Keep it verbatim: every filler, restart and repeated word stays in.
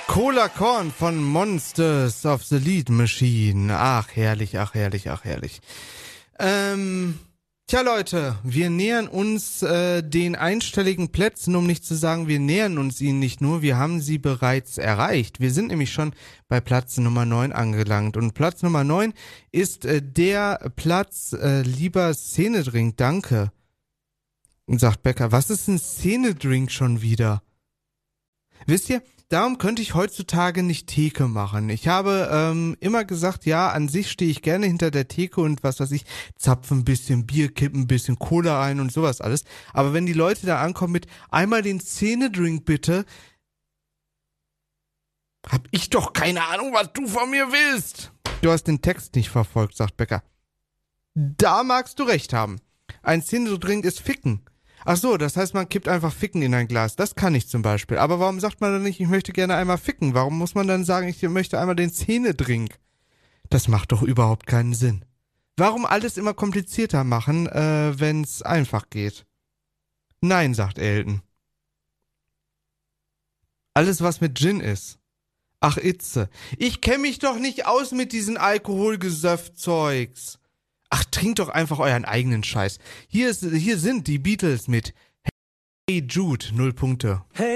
Cola Corn von Monsters of the Lead Machine. Ach, herrlich, ach, herrlich, ach, herrlich. Ähm, tja, Leute, wir nähern uns äh, den einstelligen Plätzen, um nicht zu sagen, wir nähern uns ihnen nicht nur, wir haben sie bereits erreicht. Wir sind nämlich schon bei Platz Nummer neun angelangt. Und Platz Nummer neun ist äh, der Platz, äh, lieber Szenedrink, danke. Und sagt Becker, was ist ein Szenedrink schon wieder? Wisst ihr, darum könnte ich heutzutage nicht Theke machen. Ich habe ähm, immer gesagt, ja, an sich stehe ich gerne hinter der Theke und was weiß ich, zapfen ein bisschen Bier, kippen ein bisschen Cola ein und sowas alles. Aber wenn die Leute da ankommen mit einmal den Szenedrink bitte, hab ich doch keine Ahnung, was du von mir willst. Du hast den Text nicht verfolgt, sagt Becker. Da magst du recht haben. Ein Szenedrink ist Ficken. Ach so, das heißt, man kippt einfach Ficken in ein Glas. Das kann ich zum Beispiel. Aber warum sagt man dann nicht, ich möchte gerne einmal ficken? Warum muss man dann sagen, ich möchte einmal den Szenedrink? Das macht doch überhaupt keinen Sinn. Warum alles immer komplizierter machen, äh, wenn's einfach geht? Nein, sagt Elton. Alles, was mit Gin ist. Ach, Itze. Ich kenn mich doch nicht aus mit diesen Alkoholgesöff-Zeugs. Ach, trinkt doch einfach euren eigenen Scheiß. Hier ist, hier sind die Beatles mit Hey Jude, null Punkte. Hey